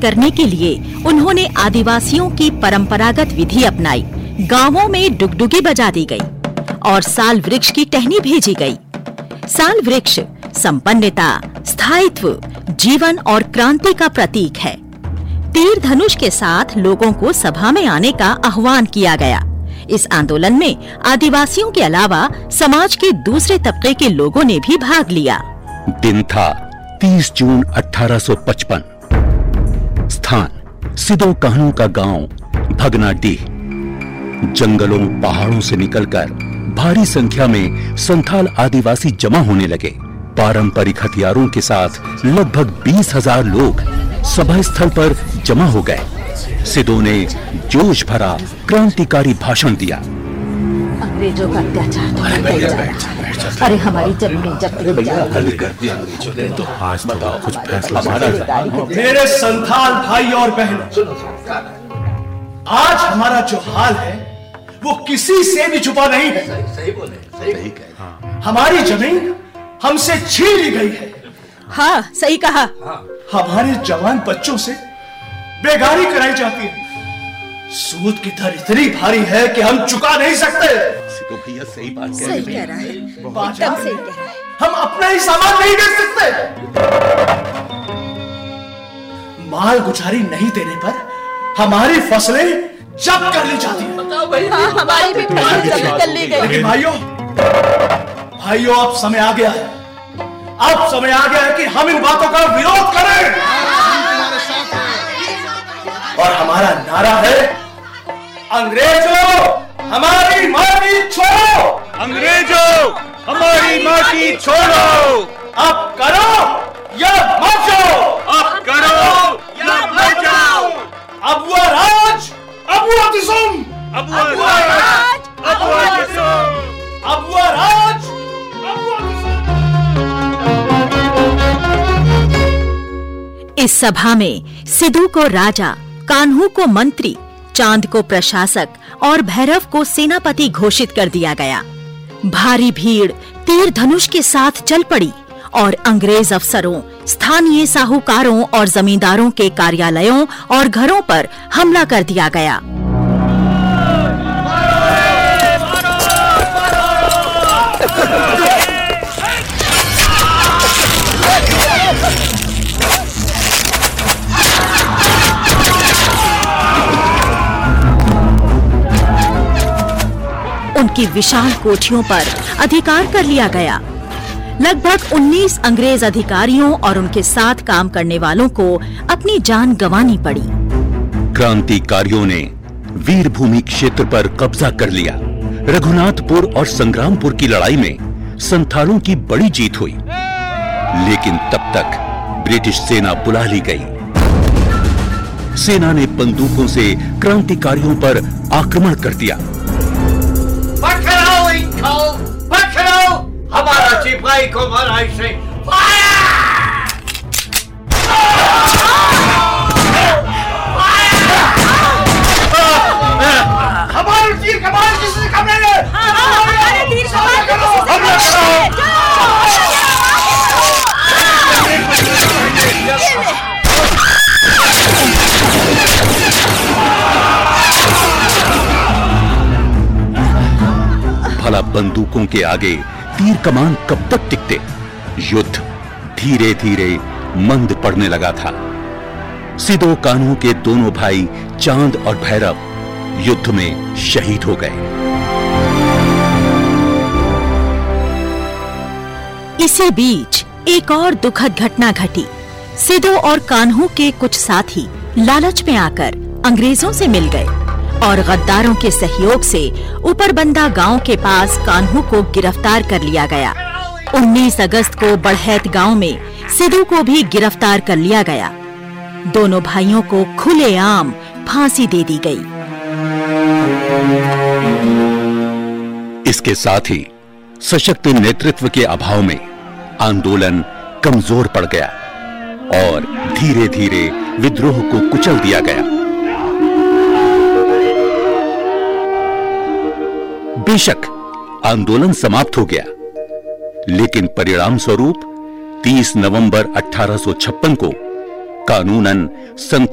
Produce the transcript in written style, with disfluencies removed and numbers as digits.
करने के लिए उन्होंने आदिवासियों की परंपरागत विधि अपनाई। गांवों में डुगडुगी बजा दी गई और साल वृक्ष की टहनी भेजी गई। साल वृक्ष संपन्नता, स्थायित्व, जीवन और क्रांति का प्रतीक है। तीर धनुष के साथ लोगों को सभा में आने का आह्वान किया गया। इस आंदोलन में आदिवासियों के अलावा समाज के दूसरे तबके के लोगों ने भी भाग लिया। दिन था 30 जून 1855। स्थान सिदो कान्हू का गांव भगनाडीह। जंगलों पहाड़ों से निकलकर भारी संख्या में संथाल आदिवासी जमा होने लगे। पारंपरिक हथियारों के साथ लगभग 20,000 लोग सभा स्थल पर जमा हो गए। सिदो ने जोश भरा क्रांतिकारी भाषण दिया। अंग्रेजों का अत्याचार, अरे हमारी जमीनें जब्त तो आज बताओ कुछ फैसला। मेरे संथाल भाई और बहनों, आज हमारा जो हाल है वो किसी से भी छुपा नहीं है। सही बोले। हमारी जमीन हमसे छीन ली गई है। हाँ, सही कहा। हमारे जवान बच्चों से बेगारी कराई जाती है। सूद की दर इतनी भारी है कि हम चुका नहीं सकते। तो भैया सही बात कह रहा है, एकदम सही कह रहा है। हम अपना ही सामान नहीं बेच सकते। माल गुजारी नहीं देने पर हमारी फसलें जब्त कर ली जाती है। हाँ, हमारी भी फसल जब्त कर ली गई। लेकिन भाइयों अब समय आ गया है। अब समय आ गया है कि हम इन बातों का विरोध करें। और हमारा नारा है, अंग्रेजों हमारी माटी छोड़ो। अंग्रेजों हमारी माटी छोड़ो। अब करो या मर जाओ। अब करो या मर जाओ। अब वो राज, अब वो दिसुम, अब वो राज, अब वो दिसुम, अब वो राज, अब वो दिसुम। इस सभा में सिदो को राजा, कान्हू को मंत्री, चांद को प्रशासक और भैरव को सेनापति घोषित कर दिया गया। भारी भीड़ तीर धनुष के साथ चल पड़ी और अंग्रेज अफसरों, स्थानीय साहूकारों और जमींदारों के कार्यालयों और घरों पर हमला कर दिया गया। उनकी विशाल कोठियों पर अधिकार कर लिया गया। लगभग 19 अंग्रेज अधिकारियों और उनके साथ काम करने वालों को अपनी जान गंवानी पड़ी। क्रांतिकारियों ने वीरभूमि क्षेत्र पर कब्जा कर लिया। रघुनाथपुर और संग्रामपुर की लड़ाई में संथालों की बड़ी जीत हुई, लेकिन तब तक ब्रिटिश सेना बुला ली गई। सेना ने बंदूकों से क्रांतिकारियों पर आक्रमण कर दिया। पकड़ो इनको, पकड़ो हमारा सिपाही को मारा इसे। हमारे तीर कमान किसी से कम नहीं है। हमारे तीर कमान किसी से कम नहीं है। भला बंदूकों के आगे तीर कमान कब तक टिकते? युद्ध धीरे धीरे मंद पड़ने लगा था। सिदो कान्हू के दोनों भाई चांद और भैरव युद्ध में शहीद हो गए। इसी बीच एक और दुखद घटना घटी। सिदो और कान्हू के कुछ साथी लालच में आकर अंग्रेजों से मिल गए और गद्दारों के सहयोग से ऊपरबंदा गांव के पास कान्हू को गिरफ्तार कर लिया गया। 19 अगस्त को बढ़ैत गांव में सिदो को भी गिरफ्तार कर लिया गया। दोनों भाइयों को खुलेआम फांसी दे दी गई। इसके साथ ही सशक्त नेतृत्व के अभाव में आंदोलन कमजोर पड़ गया और धीरे धीरे विद्रोह को कुचल दिया गया। बेशक आंदोलन समाप्त हो गया, लेकिन परिणाम स्वरूप 30 नवंबर 1856 को कानूनन